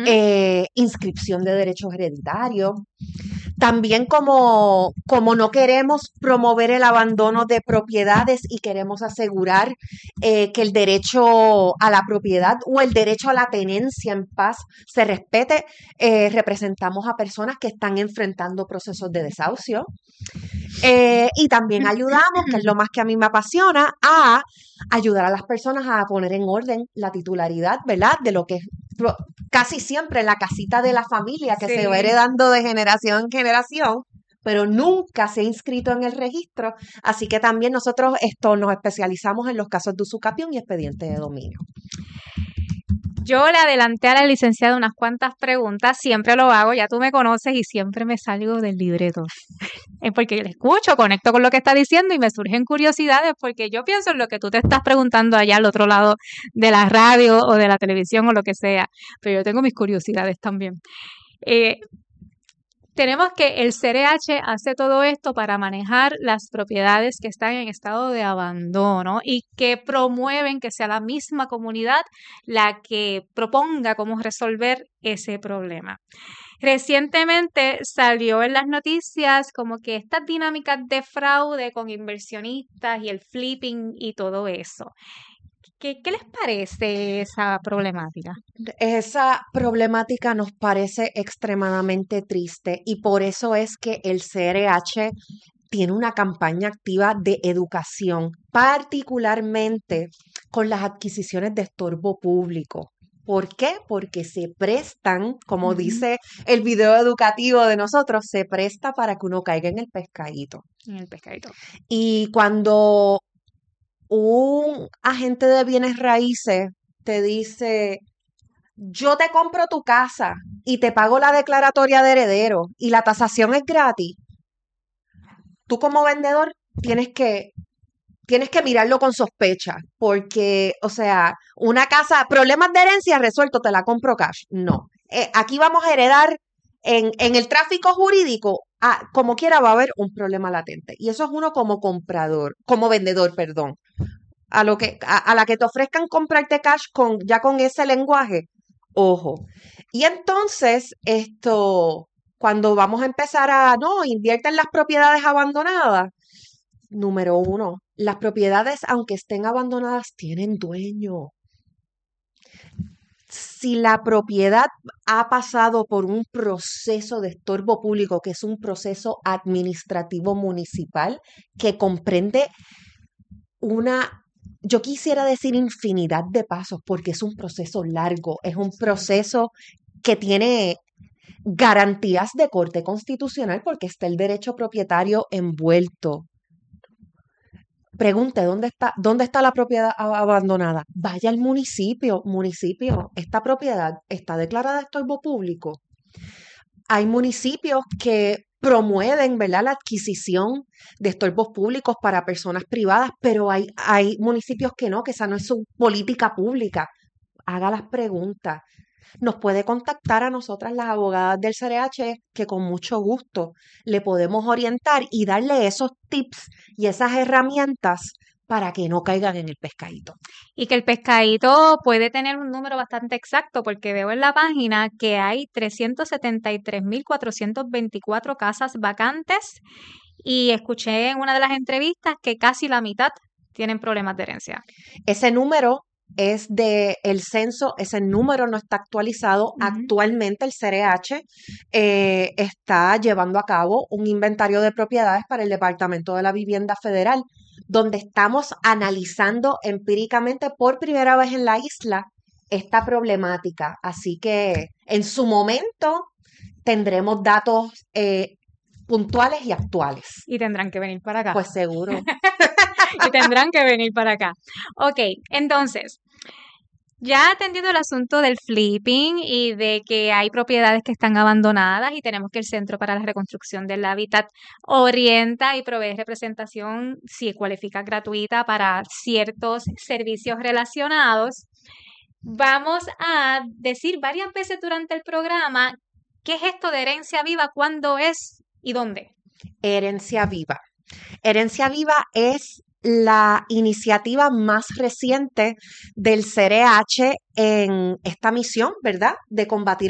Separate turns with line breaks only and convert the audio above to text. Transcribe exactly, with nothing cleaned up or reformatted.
eh, inscripción de derechos hereditarios. También como, como no queremos promover el abandono de propiedades y queremos asegurar eh, que el derecho a la propiedad o el derecho a la tenencia en paz se respete, eh, representamos a personas que están enfrentando procesos de desahucio. Eh, y también ayudamos, que es lo más que a mí me apasiona, a ayudar a las personas a poner en orden la titularidad, ¿verdad? De lo que es pro- casi siempre la casita de la familia que
Sí.
se va heredando de generación en generación, pero nunca se ha inscrito en el registro. Así que también nosotros esto nos especializamos en los casos de usucapión y expediente de dominio.
Yo le adelanté a la licenciada unas cuantas preguntas, siempre lo hago, ya tú me conoces y siempre me salgo del libreto. Es porque le escucho, conecto con lo que está diciendo y me surgen curiosidades porque yo pienso en lo que tú te estás preguntando allá al otro lado de la radio o de la televisión o lo que sea, pero yo tengo mis curiosidades también. Eh, tenemos que el C R H hace todo esto para manejar las propiedades que están en estado de abandono y que promueven que sea la misma comunidad la que proponga cómo resolver ese problema. Recientemente salió en las noticias como que estas dinámicas de fraude con inversionistas y el flipping y todo eso. ¿Qué, qué les parece esa problemática?
Esa problemática nos parece extremadamente triste y por eso es que el C R H tiene una campaña activa de educación, particularmente con las adquisiciones de estorbo público. ¿Por qué? Porque se prestan, como
Ujú.
dice el video educativo de nosotros, se presta para que uno caiga en el pescadito.
En el pescadito.
Y cuando un agente de bienes raíces te dice, yo te compro tu casa y te pago la declaratoria de heredero y la tasación es gratis, tú como vendedor tienes que, tienes que mirarlo con sospecha, porque, o sea, una casa, problemas de herencia resuelto, te la compro cash. No. Eh, aquí vamos a heredar en, en el tráfico jurídico, ah, como quiera va a haber un problema latente. Y eso es uno como comprador, como vendedor, perdón. A, lo que, a, a la que te ofrezcan comprarte cash con, ya con ese lenguaje, ojo. Y entonces, esto, cuando vamos a empezar a, no, invierte en las propiedades abandonadas. Número uno, las propiedades, aunque estén abandonadas, tienen dueño. Si la propiedad ha pasado por un proceso de estorbo público, que es un proceso administrativo municipal, que comprende una, yo quisiera decir infinidad de pasos, porque es un proceso largo, es un proceso que tiene garantías de corte constitucional, porque está el derecho propietario envuelto. Pregunte, ¿dónde está, dónde está la propiedad abandonada? Vaya al municipio, municipio, esta propiedad está declarada de estorbo público. Hay municipios que promueven, ¿verdad?, la adquisición de estorbos públicos para personas privadas, pero hay, hay municipios que no, que esa no es su política pública. Haga las preguntas. Nos puede contactar a nosotras, las abogadas del C R H, que con mucho gusto le podemos orientar y darle esos tips y esas herramientas para que no caigan en el pescadito.
Y que el pescadito puede tener un número bastante exacto, porque veo en la página que hay trescientos setenta y tres mil cuatrocientas veinticuatro casas vacantes y escuché en una de las entrevistas que casi la mitad tienen problemas de herencia.
Ese número es de el censo, ese número no está actualizado.
Ujú.
Actualmente el C R H eh, está llevando a cabo un inventario de propiedades para el Departamento de la Vivienda Federal, donde estamos analizando empíricamente por primera vez en la isla esta problemática. Así que en su momento tendremos datos eh, puntuales y actuales.
Y tendrán que venir para acá.
Pues seguro.
Y tendrán que venir para acá. Ok, entonces, ya atendido el asunto del flipping y de que hay propiedades que están abandonadas y tenemos que el Centro para la Reconstrucción del Hábitat orienta y provee representación, si cualifica, gratuita para ciertos servicios relacionados, vamos a decir varias veces durante el programa qué es esto de herencia viva, cuándo es y dónde.
Herencia Viva. Herencia Viva es la iniciativa más reciente del C R H en esta misión, ¿verdad?, de combatir